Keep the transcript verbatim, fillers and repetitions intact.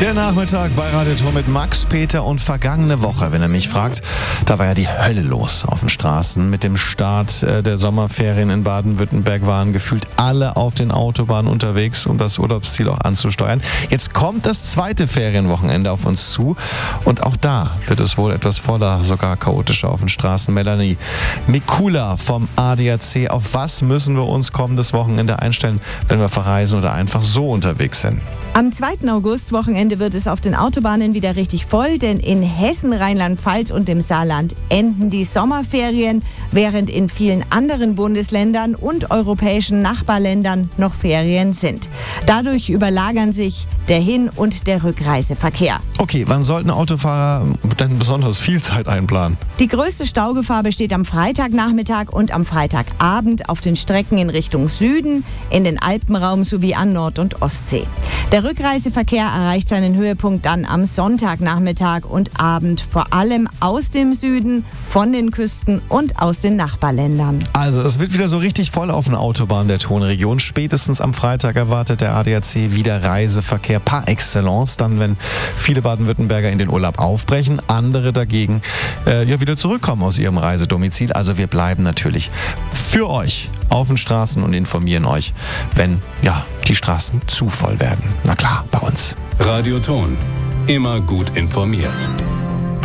Der Nachmittag bei Radio Tor mit Max, Peter und vergangene Woche, wenn ihr mich fragt, da war ja die Hölle los auf den Straßen. Mit dem Start äh, der Sommerferien in Baden-Württemberg waren gefühlt alle auf den Autobahnen unterwegs, um das Urlaubsziel auch anzusteuern. Jetzt kommt das zweite Ferienwochenende auf uns zu und auch da wird es wohl etwas voller, sogar chaotischer auf den Straßen. Melanie Mikula vom A D A C, auf was müssen wir uns kommendes Wochenende einstellen, wenn wir verreisen oder einfach so unterwegs sind? Am zweiten August, Wochenende, wird es auf den Autobahnen wieder richtig voll, denn in Hessen, Rheinland-Pfalz und dem Saarland enden die Sommerferien, während in vielen anderen Bundesländern und europäischen Nachbarländern noch Ferien sind. Dadurch überlagern sich der Hin- und der Rückreiseverkehr. Okay, wann sollten Autofahrer denn besonders viel Zeit einplanen? Die größte Staugefahr besteht am Freitagnachmittag und am Freitagabend auf den Strecken in Richtung Süden, in den Alpenraum sowie an Nord- und Ostsee. Der Rückreiseverkehr erreicht seinen Höhepunkt dann am Sonntagnachmittag und Abend, vor allem aus dem Süden, von den Küsten und aus den Nachbarländern. Also es wird wieder so richtig voll auf den Autobahnen der Tonregion. Spätestens am Freitag erwartet der A D A C wieder Reiseverkehr par excellence, dann wenn viele Baden-Württemberger in den Urlaub aufbrechen, andere dagegen äh, ja wieder zurückkommen aus ihrem Reisedomizil. Also wir bleiben natürlich für euch auf den Straßen und informieren euch, wenn ja die Straßen zu voll werden. Na klar, bei uns. Radio Ton. Immer gut informiert.